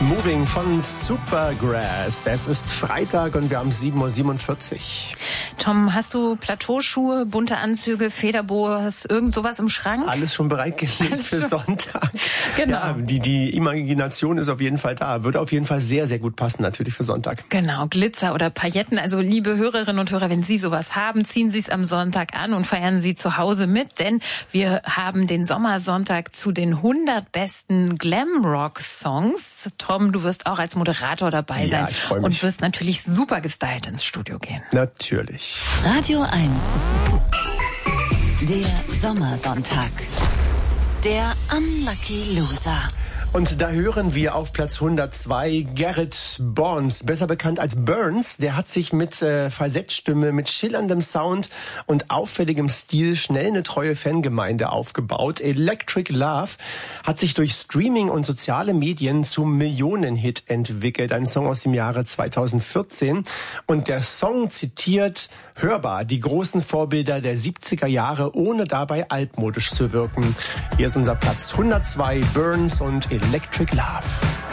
Moving von Supergrass. Es ist Freitag und wir haben 7:47 Uhr. Tom, hast du Plateauschuhe, bunte Anzüge, Federboas, irgend sowas im Schrank? Alles schon bereitgelegt für Sonntag. Genau. Ja, die Imagination ist auf jeden Fall da. Würde auf jeden Fall sehr, sehr gut passen natürlich für Sonntag. Genau, Glitzer oder Pailletten. Also liebe Hörerinnen und Hörer, wenn Sie sowas haben, ziehen Sie es am Sonntag an und feiern Sie zu Hause mit. Denn wir haben den Sommersonntag zu den 100 besten Glamrock-Songs. Tom, du wirst auch als Moderator dabei sein. Ja, ich freue mich. Und wirst natürlich super gestylt ins Studio gehen. Natürlich. Radio 1. Der Sommersonntag. Der Unlucky Loser. Und da hören wir auf Platz 102 Garrett Barnes, besser bekannt als Burns. Der hat sich mit Falsettstimme, mit schillerndem Sound und auffälligem Stil schnell eine treue Fangemeinde aufgebaut. Electric Love hat sich durch Streaming und soziale Medien zum Millionenhit entwickelt. Ein Song aus dem Jahre 2014. Und der Song zitiert hörbar die großen Vorbilder der 70er Jahre, ohne dabei altmodisch zu wirken. Hier ist unser Platz 102, Burns und Electric Love.